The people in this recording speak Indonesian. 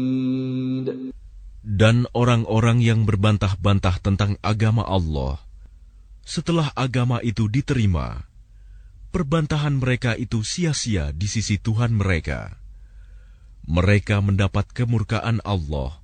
Dan orang-orang yang berbantah-bantah tentang agama Allah, setelah agama itu diterima, perbantahan mereka itu sia-sia di sisi Tuhan mereka. Mereka mendapat kemurkaan Allah